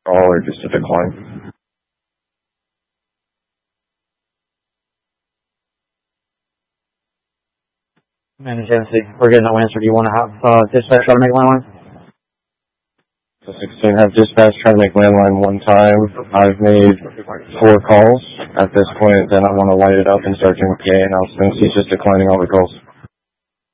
call or just a decline. Manage Genesee, we're getting no answer. Do you want to have dispatch try to make landline? So 16, have dispatch try to make landline one time. I've made 4 calls. At this point, then I want to light it up and start doing PA announcements. He's just declining all the calls.